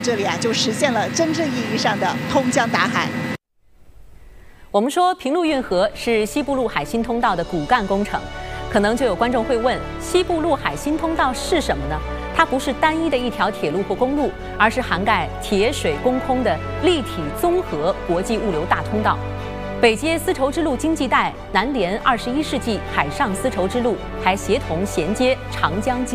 这里就实现了真正意义上的通江达海。 我们说平陆运河是西部陆海新通道的骨干工程，可能就有观众会问，西部陆海新通道是什么呢？它不是单一的一条铁路或公路，而是涵盖铁水公空的立体综合国际物流大通道。北接丝绸之路经济带，南连21世纪海上丝绸之路，还协同衔接长江经